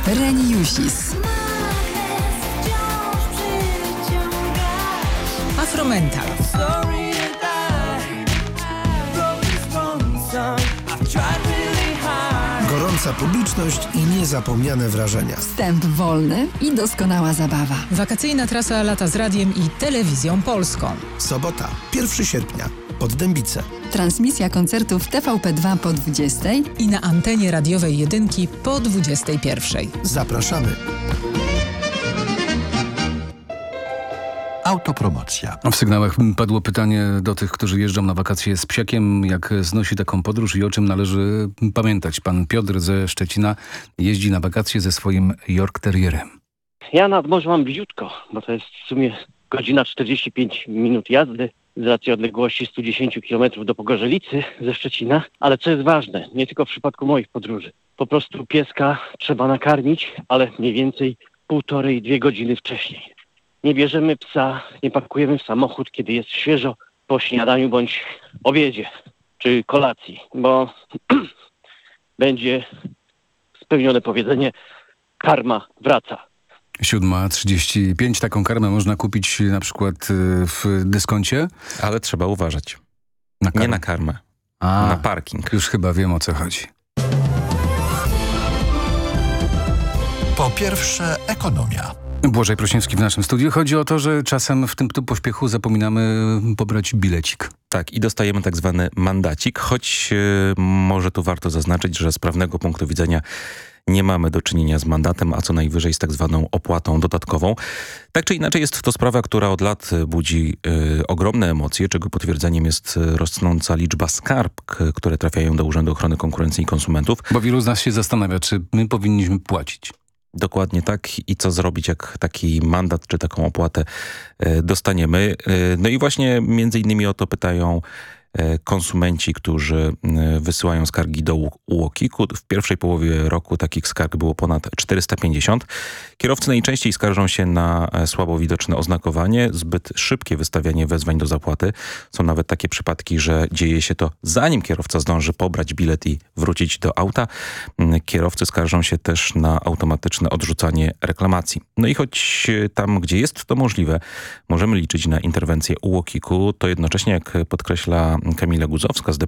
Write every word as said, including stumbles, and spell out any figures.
Reniusis. Afromental. Gorąca publiczność i niezapomniane wrażenia. Wstęp wolny i doskonała zabawa. Wakacyjna trasa lata z radiem i telewizją polską. Sobota, pierwszego sierpnia, Poddębice. Transmisja koncertów T V P dwa po dwudziestej i na antenie radiowej jedynki po dwudziestej pierwszej. Zapraszamy. Autopromocja. W sygnałach padło pytanie do tych, którzy jeżdżą na wakacje z psiakiem, jak znosi taką podróż i o czym należy pamiętać. Pan Piotr ze Szczecina jeździ na wakacje ze swoim York Terrierem. Ja nad morze mam bliziutko, bo to jest w sumie godzina czterdzieści pięć minut jazdy z racji odległości stu dziesięciu kilometrów do Pogorzelicy ze Szczecina. Ale co jest ważne, nie tylko w przypadku moich podróży. Po prostu pieska trzeba nakarmić, ale mniej więcej półtorej, dwie godziny wcześniej. Nie bierzemy psa, nie pakujemy w samochód, kiedy jest świeżo po śniadaniu bądź obiedzie czy kolacji, bo będzie spełnione powiedzenie: karma wraca. siódma trzydzieści pięć. Taką karmę można kupić na przykład w dyskoncie. Ale trzeba uważać. Na nie na karmę, A, na parking. Już chyba wiem, o co chodzi. Po pierwsze, ekonomia. Błażej Prośniewski w naszym studiu. Chodzi o to, że czasem w tym tu pośpiechu zapominamy pobrać bilecik. Tak, i dostajemy tak zwany mandacik, choć yy, może tu warto zaznaczyć, że z prawnego punktu widzenia nie mamy do czynienia z mandatem, a co najwyżej z tak zwaną opłatą dodatkową. Tak czy inaczej jest to sprawa, która od lat budzi y, ogromne emocje, czego potwierdzeniem jest rosnąca liczba skarg, które trafiają do Urzędu Ochrony Konkurencji i Konsumentów. Bo wielu z nas się zastanawia, czy my powinniśmy płacić. Dokładnie tak. I co zrobić, jak taki mandat czy taką opłatę y, dostaniemy. Y, no i właśnie między innymi o to pytają konsumenci, którzy wysyłają skargi do U O K I K-u. W pierwszej połowie roku takich skarg było ponad czterysta pięćdziesiąt. Kierowcy najczęściej skarżą się na słabo widoczne oznakowanie, zbyt szybkie wystawianie wezwań do zapłaty. Są nawet takie przypadki, że dzieje się to zanim kierowca zdąży pobrać bilet i wrócić do auta. Kierowcy skarżą się też na automatyczne odrzucanie reklamacji. No i choć tam, gdzie jest to możliwe, możemy liczyć na interwencję U O K I K-u, to jednocześnie, jak podkreśla Kamila Guzowska z